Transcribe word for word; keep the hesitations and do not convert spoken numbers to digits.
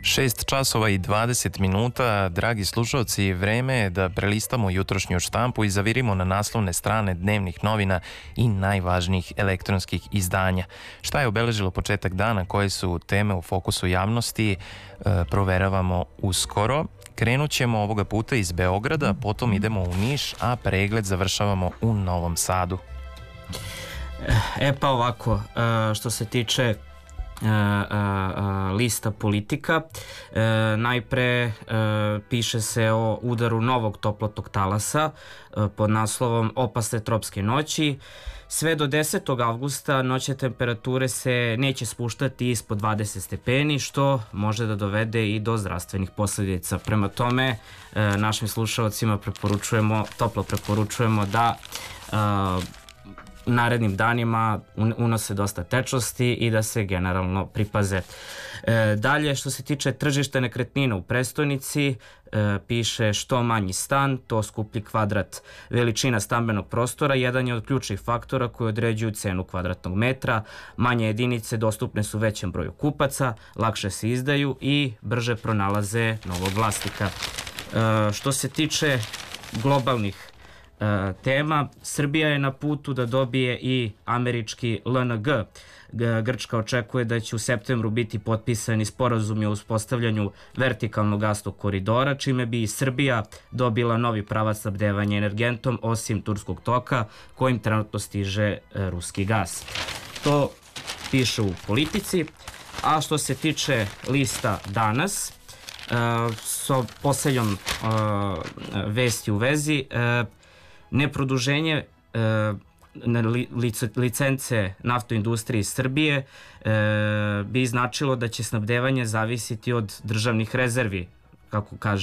Šest časova i dvadeset minuta, dragi slušalci, vreme je da prelistamo jutrošnju štampu i zavirimo na naslovne strane dnevnih novina i najvažnijih elektronskih izdanja. Šta je obeležilo početak dana, koje su teme u fokusu javnosti, e, proveravamo uskoro. Krenut ćemo ovoga puta iz Beograda, potom idemo u Niš, a pregled završavamo u Novom Sadu. E pa ovako, što se tiče Uh, uh, uh, lista politika, uh, najpre uh, piše se o udaru novog toplotnog talasa uh, pod naslovom Opasne tropske noći. Sve do desetog avgusta noćne temperature se neće spuštati ispod dvadeset stepeni, što može da dovede i do zdravstvenih posljedica. Prema tome, uh, našim slušalcima preporučujemo, toplo preporučujemo da uh, narednim danima unose dosta tečnosti i da se generalno pripaze. E, dalje, što se tiče tržišta nekretnina u prestonici, e, piše što manji stan, to skuplji kvadrat. Veličina stambenog prostora jedan je od ključnih faktora koji određuju cenu kvadratnog metra. Manje jedinice dostupne su većem broju kupaca, lakše se izdaju i brže pronalaze novog vlasnika. E, što se tiče globalnih tema, Srbija je na putu da dobije i američki L N G. Grčka očekuje da će u septembru biti potpisani sporazumi o uspostavljanju vertikalnog gasnog koridora, čime bi i Srbija dobila novi pravac snabdevanja energentom, osim Turskog toka, kojim trenutno stiže ruski gas. To piše u Politici. A što se tiče lista Danas, sa posljednjom vesti u vezi, neproduženje e, licence naftoindustrije iz Srbije e, bi značilo da će snabdevanje zavisiti od državnih rezervi, kako kaže